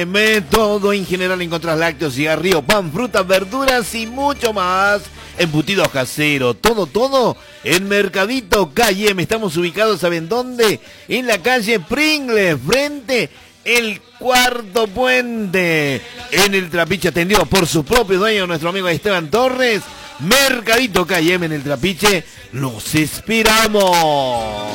Todo en general encontrás lácteos, cigarrillos, pan, frutas, verduras y mucho más. Embutidos caseros, todo en Mercadito KM. Estamos ubicados, ¿saben dónde? En la calle Pringles, frente el Cuarto Puente. En el Trapiche, atendido por su propio dueño, nuestro amigo Esteban Torres. Mercadito KM en el Trapiche. Los esperamos.